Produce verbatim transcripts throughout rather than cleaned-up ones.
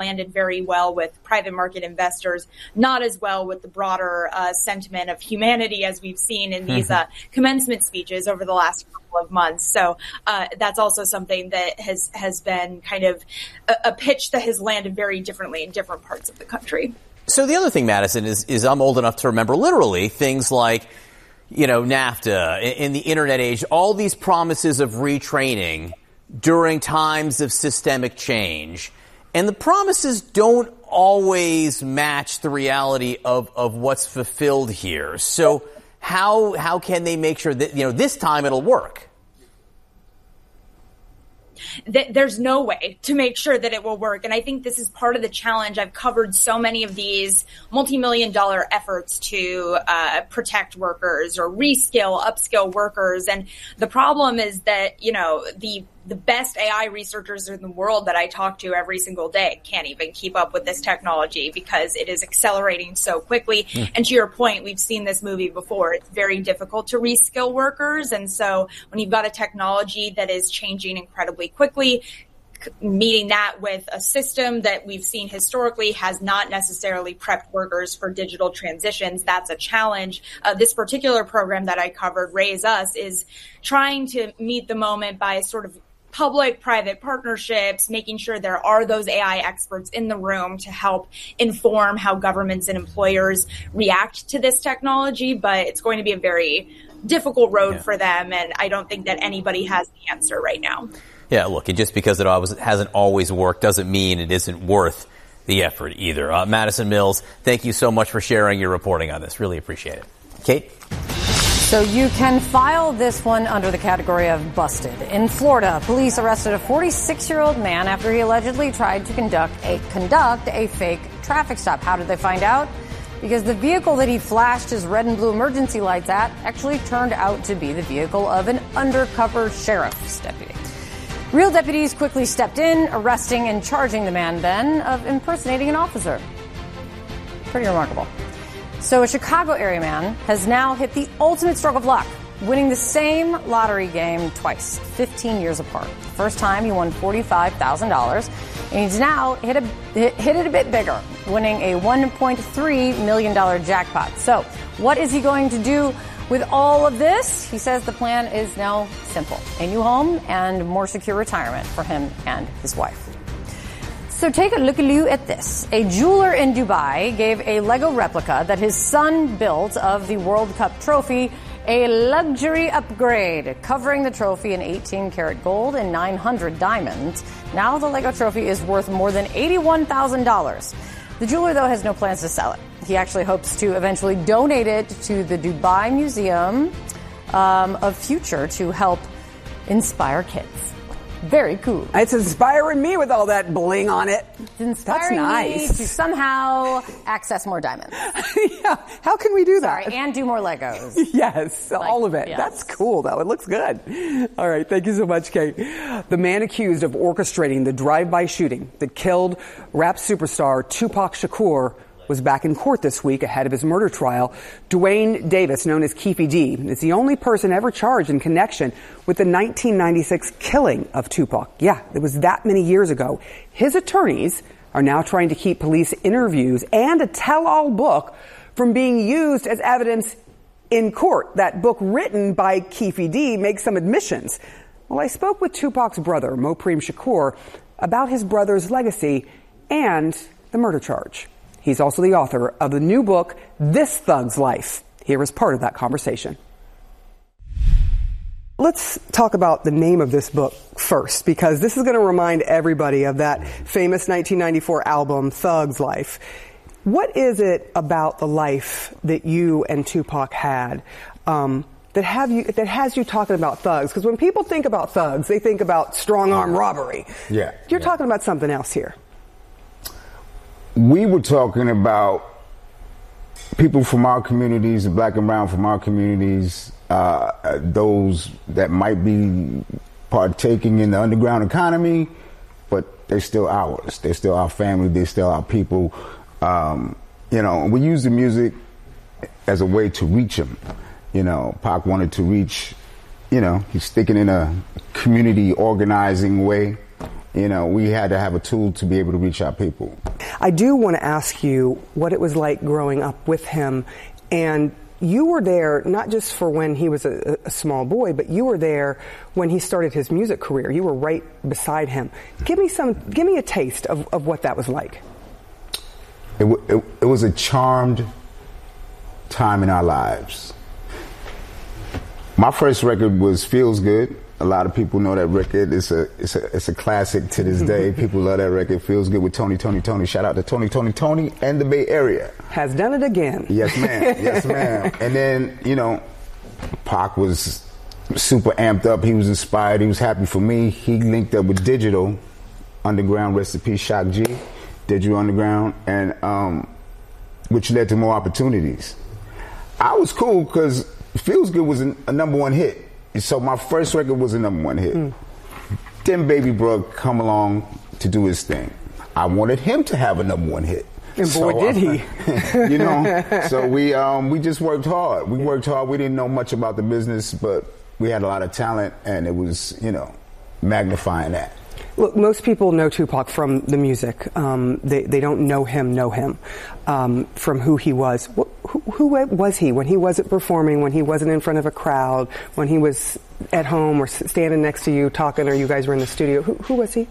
landed very well with private market investors, not as well with the broader uh, sentiment of humanity as we've seen in these uh, commencement speeches over the last couple of months. So uh, that's also something that has, has been kind of a, a pitch that has landed very differently in different parts of the country. So the other thing, Madison, is, is I'm old enough to remember literally things like, you know, NAFTA, in, in the internet age, all these promises of retraining during times of systemic change. And the promises don't always match the reality of, of what's fulfilled here. So how how can they make sure that, you know, this time it'll work? There's no way to make sure that it will work. And I think this is part of the challenge. I've covered so many of these multi-million dollar efforts to uh, protect workers or reskill, upskill workers. And the problem is that, you know, the the best A I researchers in the world that I talk to every single day can't even keep up with this technology because it is accelerating so quickly. Mm. And to your point, we've seen this movie before. It's very difficult to reskill workers. And so when you've got a technology that is changing incredibly quickly, meeting that with a system that we've seen historically has not necessarily prepped workers for digital transitions, that's a challenge. Uh, this particular program that I covered, Raise Us, is trying to meet the moment by sort of public-private partnerships, making sure there are those A I experts in the room to help inform how governments and employers react to this technology. But it's going to be a very difficult road yeah. for them, and I don't think that anybody has the answer right now. Yeah, look, and just because it always hasn't always worked doesn't mean it isn't worth the effort either. Uh, Madison Mills, thank you so much for sharing your reporting on this. Really appreciate it. Kate? So you can file this one under the category of busted. In Florida, police arrested a forty-six-year-old man after he allegedly tried to conduct a conduct a fake traffic stop. How did they find out? Because the vehicle that he flashed his red and blue emergency lights at actually turned out to be the vehicle of an undercover sheriff's deputy. Real deputies quickly stepped in, arresting and charging the man then of impersonating an officer. Pretty remarkable. So a Chicago area man has now hit the ultimate stroke of luck, winning the same lottery game twice, fifteen years apart. First time he won forty-five thousand dollars, and he's now hit, a, hit it a bit bigger, winning a one point three million dollars jackpot. So what is he going to do with all of this? He says the plan is now simple. A new home and more secure retirement for him and his wife. So take a look-a-loo at this. A jeweler in Dubai gave a Lego replica that his son built of the World Cup trophy a luxury upgrade, covering the trophy in eighteen karat gold and nine hundred diamonds. Now the Lego trophy is worth more than eighty-one thousand dollars. The jeweler, though, has no plans to sell it. He actually hopes to eventually donate it to the Dubai Museum um, of Future to help inspire kids. Very cool. It's inspiring me with all that bling on it. It's inspiring That's nice. me to somehow access more diamonds. Yeah. How can we do that? Sorry, and do more Legos. Yes, like, all of it. Yes. That's cool, though. It looks good. All right. Thank you so much, Kate. The man accused of orchestrating the drive-by shooting that killed rap superstar Tupac Shakur was back in court this week ahead of his murder trial. Duane Davis, known as Keffe D, is the only person ever charged in connection with the nineteen ninety-six killing of Tupac. Yeah, it was that many years ago. His attorneys are now trying to keep police interviews and a tell-all book from being used as evidence in court. That book, written by Keffe D, makes some admissions. Well, I spoke with Tupac's brother, Mopreme Shakur, about his brother's legacy and the murder charge. He's also the author of the new book, This Thug's Life. Here is part of that conversation. Let's talk about the name of this book first, because this is going to remind everybody of that famous nineteen ninety-four album, Thug's Life. What is it about the life that you and Tupac had um, that have you that has you talking about thugs? Because when people think about thugs, they think about strong-arm robbery. Yeah. You're yeah. talking about something else here. We were talking about people from our communities, the black and brown from our communities, uh, those that might be partaking in the underground economy, but they're still ours. They're still our family. They're still our people. Um, you know, we use the music as a way to reach them. You know, Pac wanted to reach, you know, he's sticking in a community organizing way. you know, we had to have a tool to be able to reach our people. I do want to ask you what it was like growing up with him. And you were there not just for when he was a, a small boy, but you were there when he started his music career. You were right beside him. Give me some, give me a taste of, of what that was like. It, it, it was a charmed time in our lives. My first record was Feels Good. A lot of people know that record. It's a it's a it's a classic to this day. People love that record. Feels Good with Tony, Tony, Tony. Shout out to Tony, Tony, Tony, and the Bay Area. Has done it again. Yes, ma'am. Yes, ma'am. And then, you know, Pac was super amped up. He was inspired. He was happy for me. He linked up with Digital Underground, rest in peace, Shock G, Digital Underground, and um, which led to more opportunities. I was cool because Feels Good was a, a number one hit. So my first record was a number one hit. Mm. Then Baby Bro come along to do his thing. I wanted him to have a number one hit. And boy, so did he. You know, so we um, we just worked hard. We worked hard. We didn't know much about the business, but we had a lot of talent, and it was, you know, magnifying that. Look, most people know Tupac from the music. Um, they, they don't know him, know him um, from who he was. Who, who was he when he wasn't performing, when he wasn't in front of a crowd, when he was at home or standing next to you talking, or you guys were in the studio? Who, who was he?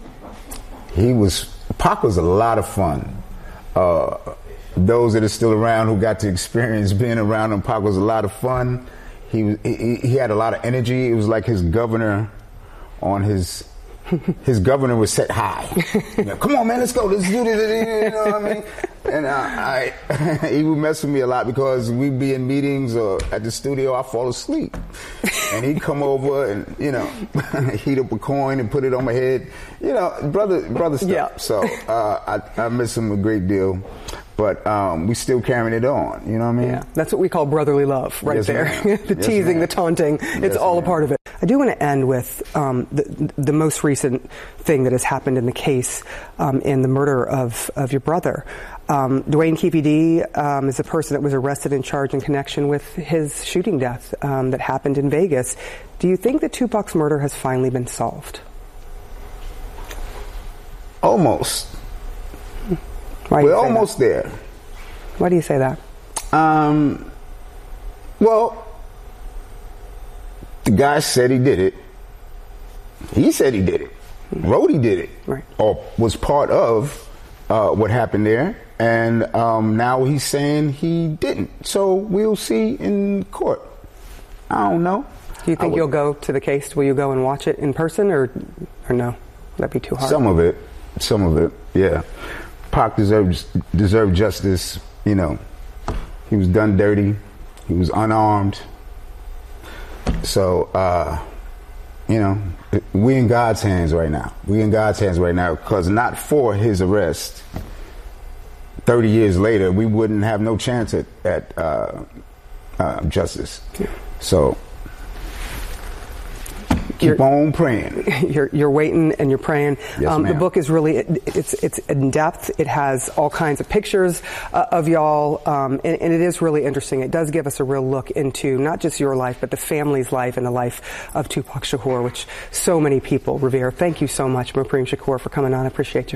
He was, Pac was a lot of fun. Uh, those that are still around who got to experience being around him, Pac was a lot of fun. He, was, he, he had a lot of energy. It was like his governor on his... His governor was set high. You know, come on, man, let's go. Let's do this. You know what I mean? And uh, I, he would mess with me a lot because we'd be in meetings or at the studio. I fall asleep, and he'd come over and, you know, heat up a coin and put it on my head. You know, brother, brother stuff. Yeah. So uh, I, I miss him a great deal. But um, we still carrying it on, you know what I mean? Yeah, that's what we call brotherly love right yes, there. the yes, teasing, ma'am. The taunting, yes, it's all ma'am. a part of it. I do want to end with um, the, the most recent thing that has happened in the case um, in the murder of, of your brother. Um, Dwayne K P D um, is a person that was arrested and charged in connection with his shooting death um, that happened in Vegas. Do you think that Tupac's murder has finally been solved? Almost. Why We're almost that? there. Why do you say that? Um, well, the guy said he did it. He said he did it. Rhodey did it. Right. Or was part of uh, what happened there. And um, now he's saying he didn't. So we'll see in court. I don't know. Do you think you'll go to the case? Will you go and watch it in person, or or no? That'd be too hard. Some of it. Some of it, yeah. Pac deserved deserved justice. You know, he was done dirty. He was unarmed. So, uh, you know, we in God's hands right now. We in God's hands right now, because not for his arrest, thirty years later, we wouldn't have no chance at, at uh, uh, justice. Yeah. So, keep you're, on praying. You're, you're waiting and you're praying. Yes, um, the book is really, it's it's in depth. It has all kinds of pictures uh, of y'all, um, and, and it is really interesting. It does give us a real look into not just your life, but the family's life and the life of Tupac Shakur, which so many people revere. Thank you so much, Mopreme Shakur, for coming on. I appreciate you.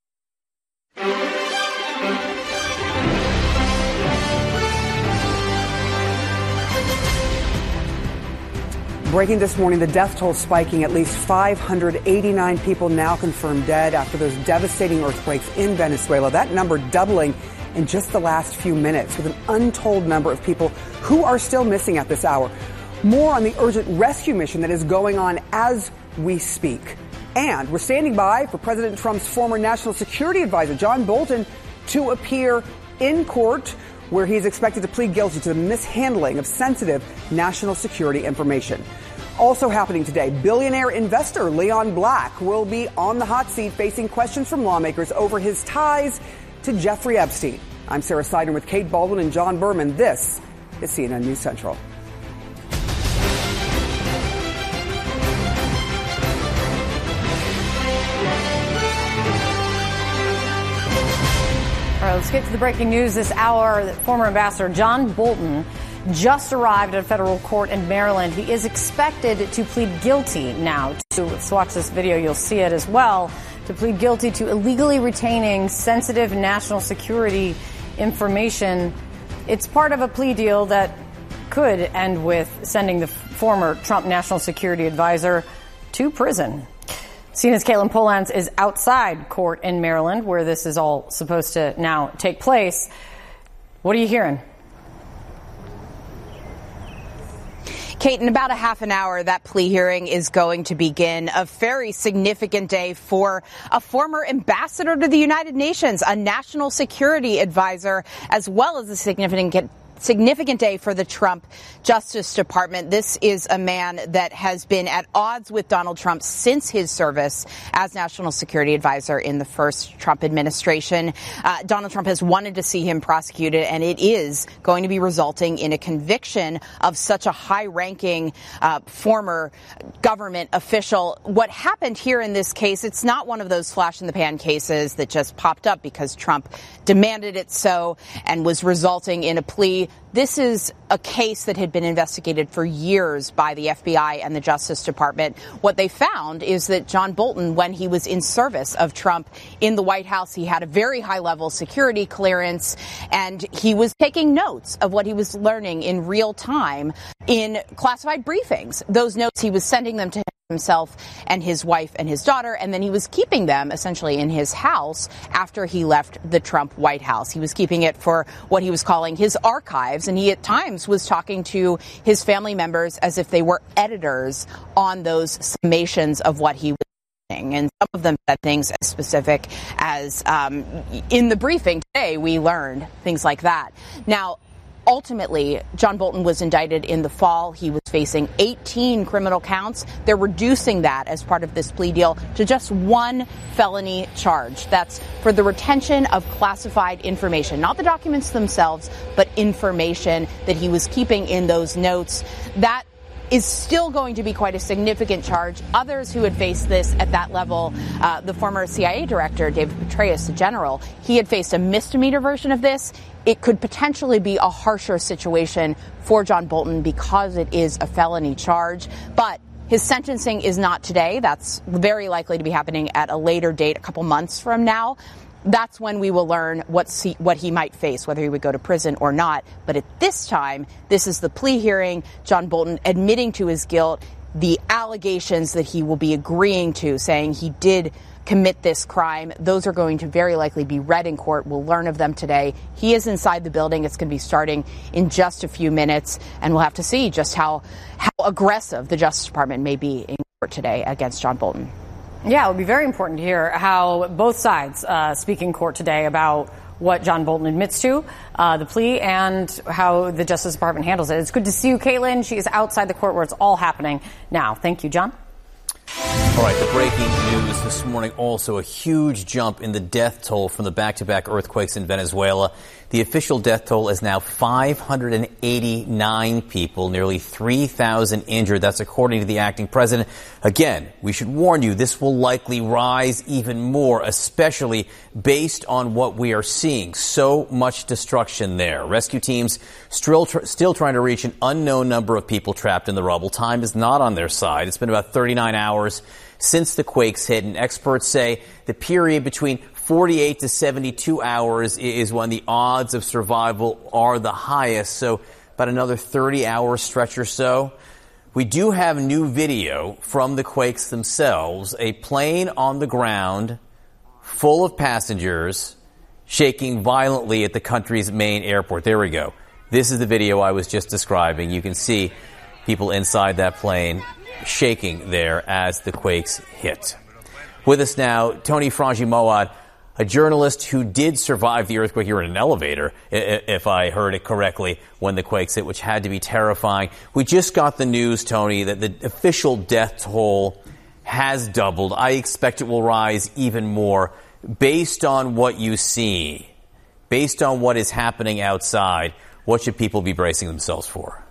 Breaking this morning, the death toll spiking, at least five hundred eighty-nine people now confirmed dead after those devastating earthquakes in Venezuela. That number doubling in just the last few minutes, with an untold number of people who are still missing at this hour. More on the urgent rescue mission that is going on as we speak. And we're standing by for President Trump's former national security advisor, John Bolton, to appear in court, where he is expected to plead guilty to the mishandling of sensitive national security information. Also happening today, billionaire investor Leon Black will be on the hot seat facing questions from lawmakers over his ties to Jeffrey Epstein. I'm Sarah Sider with Kate Baldwin and John Berman. This is C N N News Central. All right, let's get to the breaking news this hour. Former Ambassador John Bolton just arrived at a federal court in Maryland. He is expected to plead guilty now. To, let's watch this video. You'll see it as well. to plead guilty to illegally retaining sensitive national security information. It's part of a plea deal that could end with sending the former Trump national security advisor to prison. C N N's Caitlin Polans is outside court in Maryland, where this is all supposed to now take place. What are you hearing? Kate, in about a half an hour, that plea hearing is going to begin. A very significant day for a former ambassador to the United Nations, a national security advisor, as well as a significant Significant day for the Trump Justice Department. This is a man that has been at odds with Donald Trump since his service as national security advisor in the first Trump administration. Uh, Donald Trump has wanted to see him prosecuted, and it is going to be resulting in a conviction of such a high-ranking uh, former government official. What happened here in this case, it's not one of those flash-in-the-pan cases that just popped up because Trump demanded it so and was resulting in a plea. This is a case that had been investigated for years by the F B I and the Justice Department. What they found is that John Bolton, when he was in service of Trump in the White House, he had a very high-level security clearance, and he was taking notes of what he was learning in real time in classified briefings. Those notes, he was sending them to him himself and his wife and his daughter, and then he was keeping them essentially in his house after he left the Trump White House. He was keeping it for what he was calling his archives, and he at times was talking to his family members as if they were editors on those summations of what he was doing. And some of them said things as specific as um, in the briefing today we learned things like that. Now, ultimately, John Bolton was indicted in the fall. He was facing eighteen criminal counts. They're reducing that as part of this plea deal to just one felony charge. That's for the retention of classified information, not the documents themselves, but information that he was keeping in those notes. That is still going to be quite a significant charge. Others who had faced this at that level, uh, the former C I A director, David Petraeus, the general, he had faced a misdemeanor version of this. It could potentially be a harsher situation for John Bolton because it is a felony charge. But his sentencing is not today. That's very likely to be happening at a later date, a couple months from now. That's when we will learn what he, what he might face, whether he would go to prison or not. But at this time, this is the plea hearing. John Bolton admitting to his guilt, the allegations that he will be agreeing to, saying he did commit this crime. Those are going to very likely be read in court. We'll learn of them today. He is inside the building. It's going to be starting in just a few minutes, and we'll have to see just how, how aggressive the Justice Department may be in court today against John Bolton. Yeah, it would be very important to hear how both sides uh, speak in court today about what John Bolton admits to, uh, the plea, and how the Justice Department handles it. It's good to see you, Caitlin. She is outside the court where it's all happening now. Thank you, John. All right, the breaking news this morning, also a huge jump in the death toll from the back-to-back earthquakes in Venezuela. The official death toll is now five hundred eighty-nine people, nearly three thousand injured. That's according to the acting president. Again, we should warn you, this will likely rise even more, especially based on what we are seeing. So much destruction there. Rescue teams still, tr- still trying to reach an unknown number of people trapped in the rubble. Time is not on their side. It's been about thirty-nine hours since the quakes hit, and experts say the period between forty-eight to seventy-two hours is when the odds of survival are the highest, so about another thirty hour stretch or so. We do have new video from the quakes themselves, a plane on the ground full of passengers shaking violently at the country's main airport. There we go. This is the video I was just describing. You can see people inside that plane shaking there as the quakes hit. With us now, Tony Frangi-Moad, a journalist who did survive the earthquake. You were in an elevator, if I heard it correctly, when the quakes hit, which had to be terrifying. We just got the news, Tony, that the official death toll has doubled. I expect it will rise even more. Based on what you see, based on what is happening outside, what should people be bracing themselves for?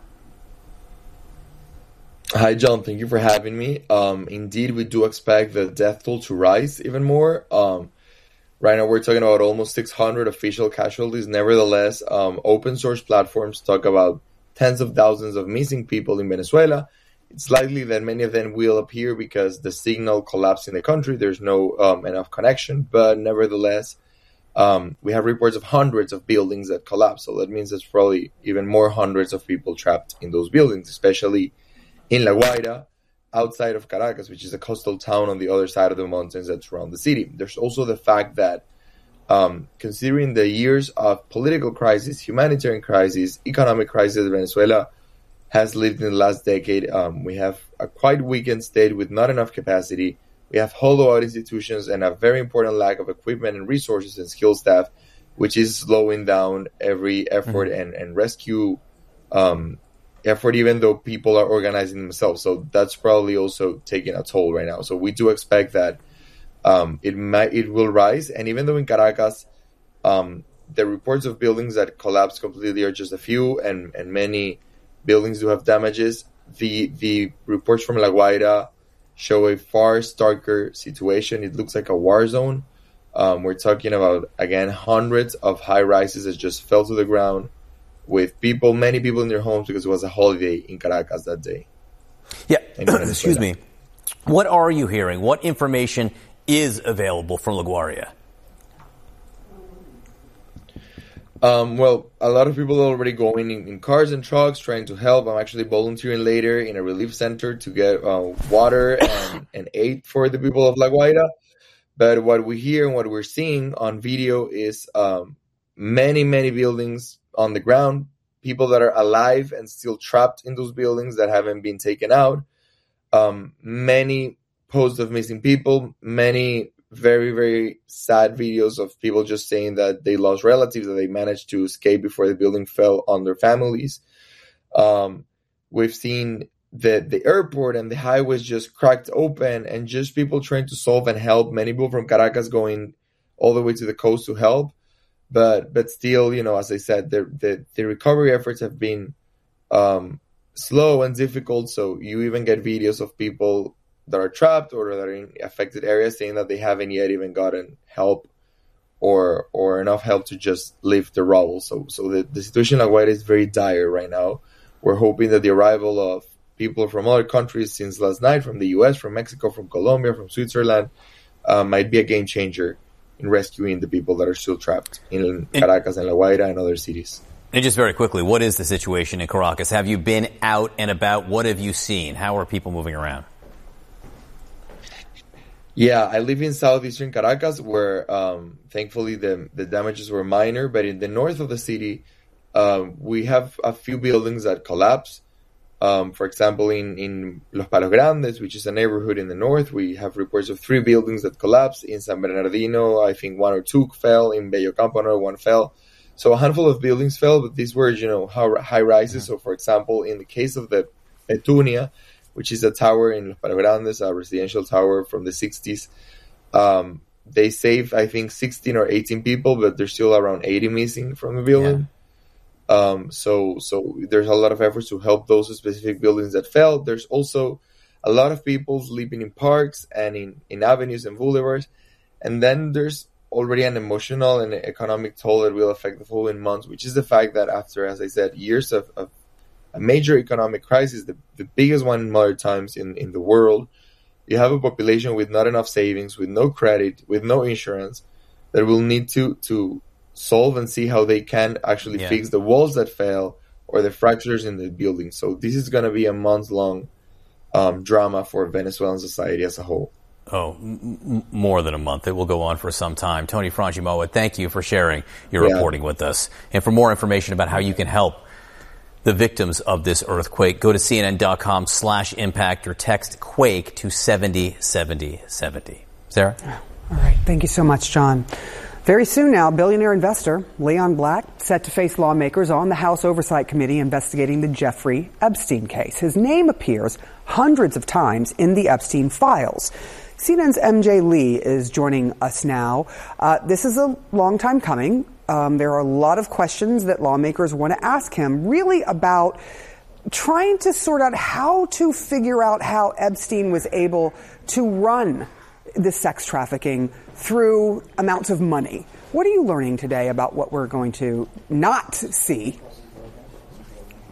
Hi, John. Thank you for having me. Um, indeed, we do expect the death toll to rise even more. Um, right now, we're talking about almost six hundred official casualties. Nevertheless, um, open source platforms talk about tens of thousands of missing people in Venezuela. It's likely that many of them will appear because the signal collapsed in the country. There's no um, enough connection, but nevertheless, um, we have reports of hundreds of buildings that collapsed. So that means there's probably even more hundreds of people trapped in those buildings, especially in La Guaira, outside of Caracas, which is a coastal town on the other side of the mountains that surround the city. There's also the fact that um, considering the years of political crisis, humanitarian crisis, economic crisis Venezuela has lived in the last decade, um, we have a quite weakened state with not enough capacity. We have hollow-out institutions and a very important lack of equipment and resources and skilled staff, which is slowing down every effort mm-hmm. and, and rescue um, effort, even though people are organizing themselves. So that's probably also taking a toll right now. So we do expect that um, it might it will rise. And even though in Caracas, um, the reports of buildings that collapsed completely are just a few, and, and many buildings do have damages, the the reports from La Guaira show a far starker situation. It looks like a war zone. Um, we're talking about, again, hundreds of high rises that just fell to the ground, with people, many people in their homes because it was a holiday in Caracas that day. Yeah, excuse me. What are you hearing? What information is available from LaGuardia? Um, well, a lot of people are already going in, in cars and trucks trying to help. I'm actually volunteering later in a relief center to get uh, water and, and aid for the people of La Guaira. But what we hear and what we're seeing on video is um, many, many buildings on the ground, people that are alive and still trapped in those buildings that haven't been taken out. Um, many posts of missing people, many very, very sad videos of people just saying that they lost relatives, that they managed to escape before the building fell on their families. Um, we've seen the, the airport and the highways just cracked open and just people trying to solve and help. Many people from Caracas going all the way to the coast to help. But but still, you know, as I said, the the, the recovery efforts have been um, slow and difficult. So you even get videos of people that are trapped or that are in affected areas saying that they haven't yet even gotten help or or enough help to just lift the rubble. So so the, the situation in La Guaira is very dire right now. We're hoping that the arrival of people from other countries since last night, from the U S, from Mexico, from Colombia, from Switzerland, uh, might be a game changer in rescuing the people that are still trapped in Caracas and La Guaira and other cities. And just very quickly, what is the situation in Caracas? Have you been out and about? What have you seen? How are people moving around? Yeah, I live in southeastern Caracas where um, thankfully the, the damages were minor. But in the north of the city, um, we have a few buildings that collapsed. Um, for example, in, in Los Palos Grandes, which is a neighborhood in the north, we have reports of three buildings that collapsed. In San Bernardino, I think one or two fell. In Bello Campo, another one fell. So a handful of buildings fell, but these were, you know, high rises. So, for example, in the case of the Petunia, which is a tower in Los Palos Grandes, a residential tower from the sixties, um, they saved, I think, sixteen or eighteen people, but there's still around eighty missing from the building. Yeah. Um, so, so there's a lot of efforts to help those specific buildings that fell. There's also a lot of people sleeping in parks and in, in avenues and boulevards. And then there's already an emotional and economic toll that will affect the following months, which is the fact that after, as I said, years of, of a major economic crisis, the, the biggest one in modern times in, in the world, you have a population with not enough savings, with no credit, with no insurance, that will need to, to, solve and see how they can actually yeah. fix the walls that fell or the fractures in the building. So this is going to be a month-long um, drama for Venezuelan society as a whole. Oh, m- more than a month. It will go on for some time. Tony Frangiumoa, thank you for sharing your yeah. reporting with us. And for more information about how you can help the victims of this earthquake, go to cnn.com slash impact or text quake to seventy seventy seventy. Sarah? All right. Thank you so much, John. Very soon now, billionaire investor Leon Black set to face lawmakers on the House Oversight Committee investigating the Jeffrey Epstein case. His name appears hundreds of times in the Epstein files. C N N's M J Lee is joining us now. Uh, this is a long time coming. Um, there are a lot of questions that lawmakers want to ask him, really about trying to sort out how to figure out how Epstein was able to run the sex trafficking through amounts of money. What are you learning today about what we're going to not see?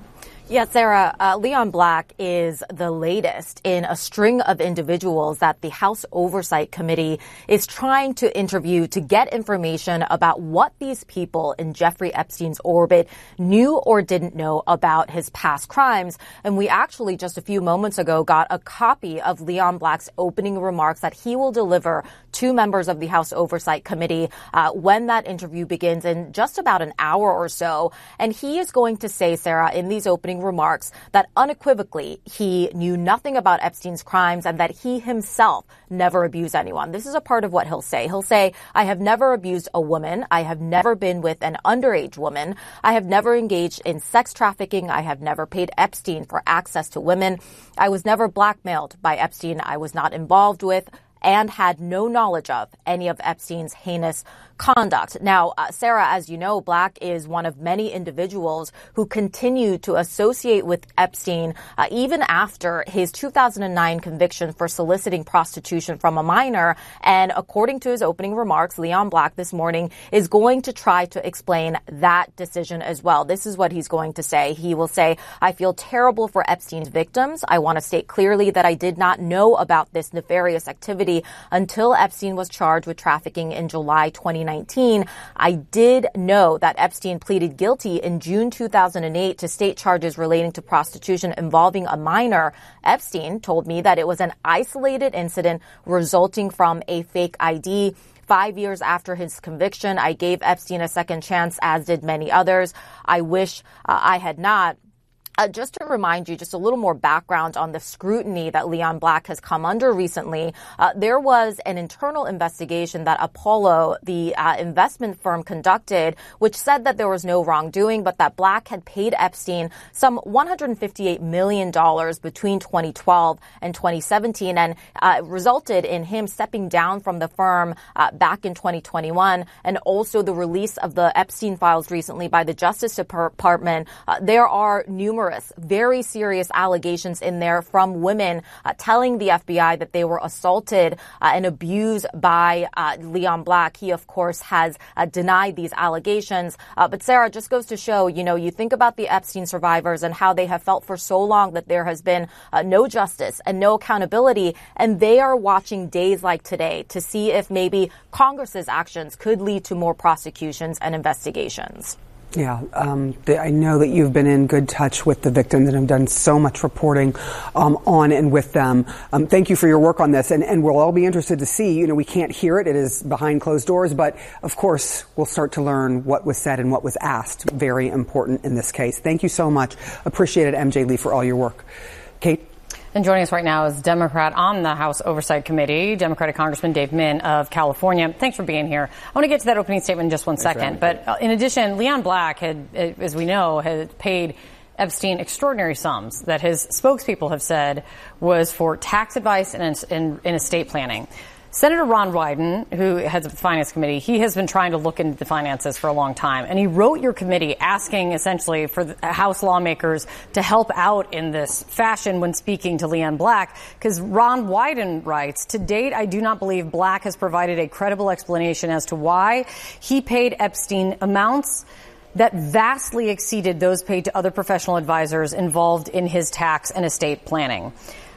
Yeah, Sarah, uh, Leon Black is the latest in a string of individuals that the House Oversight Committee is trying to interview to get information about what these people in Jeffrey Epstein's orbit knew or didn't know about his past crimes. And we actually just a few moments ago got a copy of Leon Black's opening remarks that he will deliver to members of the House Oversight Committee uh, when that interview begins in just about an hour or so. And he is going to say, Sarah, in these opening remarks that unequivocally he knew nothing about Epstein's crimes and that he himself never abused anyone. This is a part of what he'll say. He'll say, I have never abused a woman. I have never been with an underage woman. I have never engaged in sex trafficking. I have never paid Epstein for access to women. I was never blackmailed by Epstein. I was not involved with and had no knowledge of any of Epstein's heinous conduct. Now, uh, Sarah, as you know, Black is one of many individuals who continue to associate with Epstein uh, even after his two thousand nine conviction for soliciting prostitution from a minor. And according to his opening remarks, Leon Black this morning is going to try to explain that decision as well. This is what he's going to say. He will say, I feel terrible for Epstein's victims. I want to state clearly that I did not know about this nefarious activity until Epstein was charged with trafficking in July twenty nineteen. I did know that Epstein pleaded guilty in June two thousand eight to state charges relating to prostitution involving a minor. Epstein told me that it was an isolated incident resulting from a fake I D. Five years after his conviction, I gave Epstein a second chance, as did many others. I wish uh, I had not. Uh, just to remind you, just a little more background on the scrutiny that Leon Black has come under recently. Uh, there was an internal investigation that Apollo, the uh, investment firm, conducted, which said that there was no wrongdoing, but that Black had paid Epstein some one hundred fifty-eight million dollars between twenty twelve and twenty seventeen, and uh, resulted in him stepping down from the firm uh, back in twenty twenty-one, and also the release of the Epstein files recently by the Justice Department. Uh, there are numerous very serious allegations in there from women uh, telling the F B I that they were assaulted uh, and abused by uh, Leon Black. He, of course, has uh, denied these allegations. Uh, but Sarah, just goes to show, you know, you think about the Epstein survivors and how they have felt for so long that there has been uh, no justice and no accountability. And they are watching days like today to see if maybe Congress's actions could lead to more prosecutions and investigations. Yeah, um, the, I know that you've been in good touch with the victims and have done so much reporting um, on and with them. Um, thank you for your work on this, and, and we'll all be interested to see. You know, we can't hear it; it is behind closed doors. But of course, we'll start to learn what was said and what was asked. Very important in this case. Thank you so much. Appreciate it, M J Lee, for all your work. Kate. And joining us right now is Democrat on the House Oversight Committee, Democratic Congressman Dave Min of California. Thanks for being here. I want to get to that opening statement in just one Thanks second. But uh, in addition, Leon Black had, as we know, had paid Epstein extraordinary sums that his spokespeople have said was for tax advice and in, in estate planning. Senator Ron Wyden, who heads up the Finance Committee, he has been trying to look into the finances for a long time. And he wrote your committee asking essentially for the House lawmakers to help out in this fashion when speaking to Leon Black. Because Ron Wyden writes, to date, I do not believe Black has provided a credible explanation as to why he paid Epstein amounts that vastly exceeded those paid to other professional advisors involved in his tax and estate planning.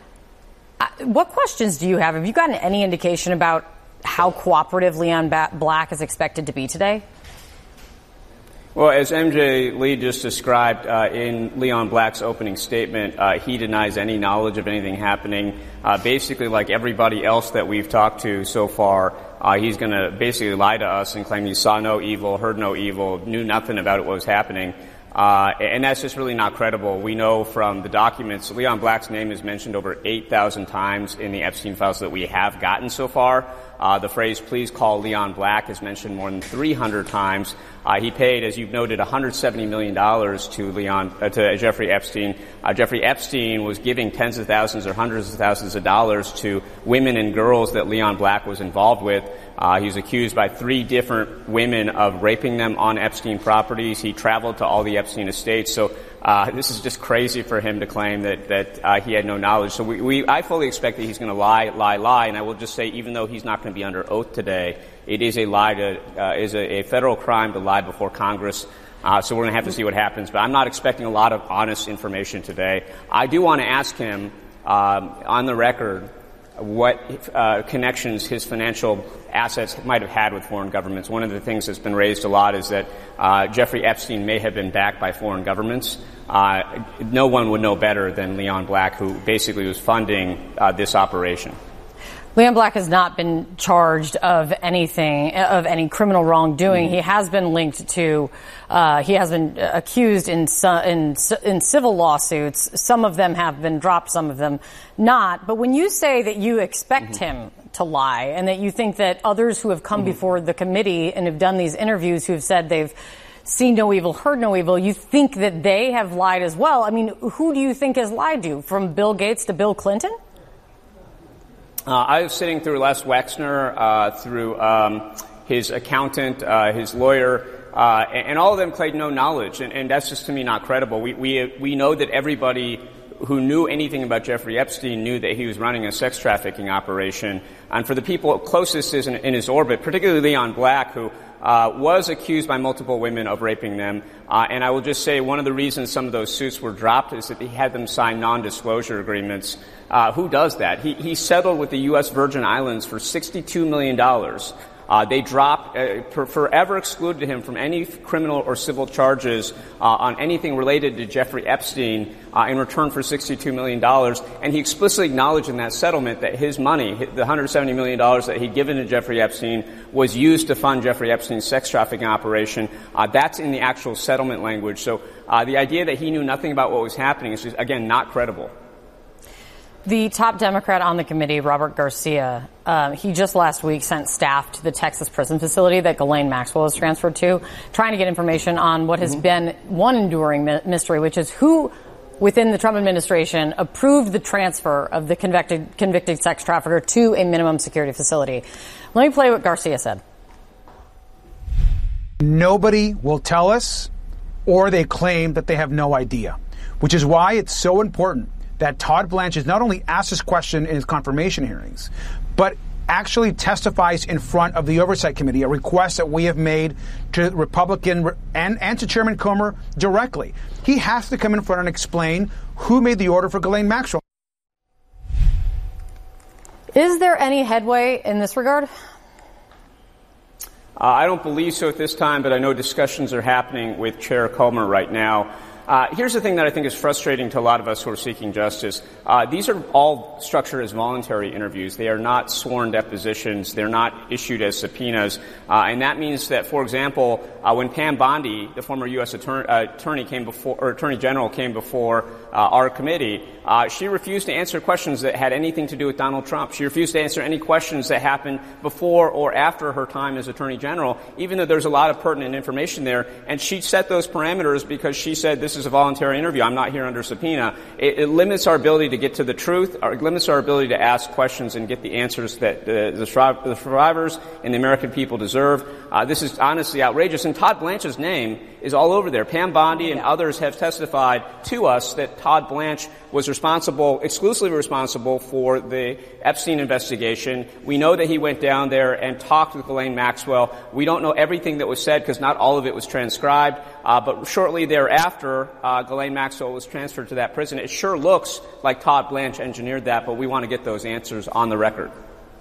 What questions do you have? Have you gotten any indication about how cooperative Leon Black is expected to be today? Well, as M J Lee just described uh, in Leon Black's opening statement, uh, he denies any knowledge of anything happening. Uh, basically, like everybody else that we've talked to so far, uh, he's going to basically lie to us and claim he saw no evil, heard no evil, knew nothing about what was happening. Uh, and that's just really not credible. We know from the documents, Leon Black's name is mentioned over eight thousand times in the Epstein files that we have gotten so far. Uh, the phrase, please call Leon Black, is mentioned more than three hundred times. Uh, he paid, as you've noted, one hundred seventy million dollars to Leon, uh, to Jeffrey Epstein. Uh, Jeffrey Epstein was giving tens of thousands or hundreds of thousands of dollars to women and girls that Leon Black was involved with. Uh, he was accused by three different women of raping them on Epstein properties. He traveled to all the Epstein estates. So uh, this is just crazy for him to claim that that uh, he had no knowledge. So we, we I fully expect that he's going to lie, lie, lie. And I will just say, even though he's not going to be under oath today, it is a lie to uh, is a, a federal crime to lie before Congress. Uh, so we're going to have to see what happens. But I'm not expecting a lot of honest information today. I do want to ask him um, on the record what uh, connections his financial assets might have had with foreign governments. One of the things that's been raised a lot is that uh, Jeffrey Epstein may have been backed by foreign governments. Uh, no one would know better than Leon Black, who basically was funding uh, this operation. Leon Black has not been charged of anything, of any criminal wrongdoing. Mm-hmm. He has been linked to, uh, he has been accused in, in, in civil lawsuits. Some of them have been dropped, some of them not. But when you say that you expect mm-hmm. him to lie and that you think that others who have come mm-hmm. before the committee and have done these interviews who have said they've seen no evil, heard no evil, you think that they have lied as well. I mean, who do you think has lied to you, from Bill Gates to Bill Clinton? Uh, I was sitting through Les Wexner, uh, through um, his accountant, uh, his lawyer, uh, and, and all of them claimed no knowledge, and, and that's just to me not credible. We we we know that everybody who knew anything about Jeffrey Epstein knew that he was running a sex trafficking operation, and for the people closest in, in his orbit, particularly Leon Black, who uh, was accused by multiple women of raping them. Uh, and I will just say one of the reasons some of those suits were dropped is that he had them sign non-disclosure agreements. Uh, who does that? He, he settled with the U S Virgin Islands for sixty-two million dollars. Uh, they dropped, uh, for, forever excluded him from any criminal or civil charges uh, on anything related to Jeffrey Epstein uh, in return for sixty-two million dollars. And he explicitly acknowledged in that settlement that his money, the one hundred seventy million dollars that he'd given to Jeffrey Epstein, was used to fund Jeffrey Epstein's sex trafficking operation. Uh, that's in the actual settlement language. So uh, the idea that he knew nothing about what was happening is just, again, not credible. The top Democrat on the committee, Robert Garcia, uh, he just last week sent staff to the Texas prison facility that Ghislaine Maxwell was transferred to, trying to get information on what has mm-hmm. been one enduring mi- mystery, which is who within the Trump administration approved the transfer of the convicted, convicted sex trafficker to a minimum security facility. Let me play what Garcia said. Nobody will tell us, or they claim that they have no idea, which is why it's so important that Todd Blanchard not only asks this question in his confirmation hearings, but actually testifies in front of the Oversight Committee, a request that we have made to Republican and, and to Chairman Comer directly. He has to come in front and explain who made the order for Ghislaine Maxwell. Is there any headway in this regard? Uh, I don't believe so at this time, but I know discussions are happening with Chair Comer right now. Uh, here's the thing that I think is frustrating to a lot of us who are seeking justice. Uh, these are all structured as voluntary interviews. They are not sworn depositions. They're not issued as subpoenas. Uh, and that means that, for example, uh, when Pam Bondi, the former U S attorney, uh, attorney came before, or Attorney General came before uh, our committee, uh, she refused to answer questions that had anything to do with Donald Trump. She refused to answer any questions that happened before or after her time as Attorney General, even though there's a lot of pertinent information there. And she set those parameters because she said this is a voluntary interview. I'm not here under subpoena. It, it limits our ability to get to the truth. Or it limits our ability to ask questions and get the answers that uh, the, the survivors and the American people deserve. Uh, this is honestly outrageous. And Todd Blanche's name is all over there. Pam Bondi and others have testified to us that Todd Blanche was responsible, exclusively responsible for the Epstein investigation. We know that he went down there and talked with Ghislaine Maxwell. We don't know everything that was said because not all of it was transcribed. Uh, but shortly thereafter, uh, Ghislaine Maxwell was transferred to that prison. It sure looks like Todd Blanche engineered that, but we want to get those answers on the record.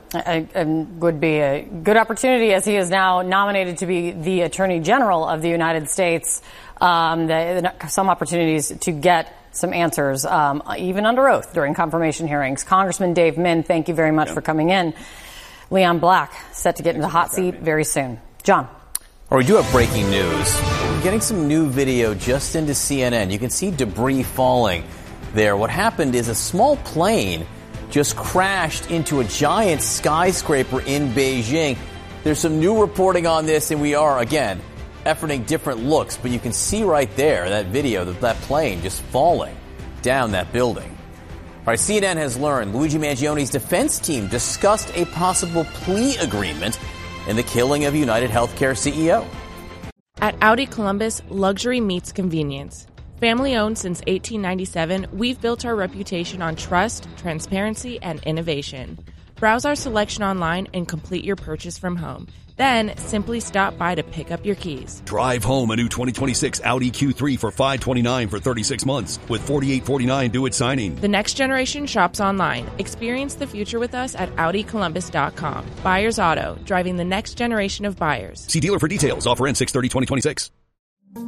It would be a good opportunity, as he is now nominated to be the Attorney General of the United States, um, the, the, some opportunities to get some answers, um, even under oath during confirmation hearings. Congressman Dave Min, thank you very much yeah. for coming in. Leon Black set to get into the hot seat very soon. John. Or we do have breaking news. We're getting some new video just into C N N. You can see debris falling there. What happened is a small plane just crashed into a giant skyscraper in Beijing. There's some new reporting on this, and we are, again, efforting different looks, but you can see right there, that video, that, that plane just falling down that building. All right, C N N has learned Luigi Mangione's defense team discussed a possible plea agreement in the killing of United Healthcare C E O. At Audi Columbus, luxury meets convenience. Family owned since eighteen ninety-seven, we've built our reputation on trust, transparency, and innovation. Browse our selection online and complete your purchase from home. Then simply stop by to pick up your keys. Drive home a new twenty twenty-six Audi Q three for five hundred twenty-nine dollars for thirty-six months with forty-eight forty-nine due at signing. The next generation shops online. Experience the future with us at Audi Columbus dot com. Buyers Auto, driving the next generation of buyers. See dealer for details. Offer ends six thirty twenty twenty-six.